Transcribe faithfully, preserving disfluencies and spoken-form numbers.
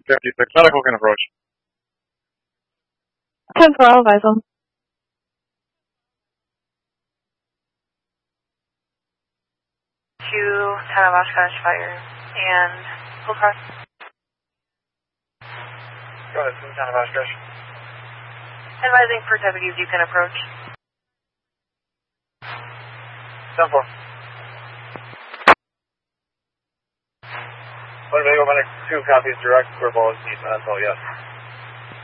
fifty-six, medical can approach. ten four, I'll advise them. Two, ten of Oshkosh fire, and full cross. Go ahead, ten of Oshkosh. Advising for deputies, you can approach. ten four. Winnebago Medic two copies direct, we're both deep, that's all, yes.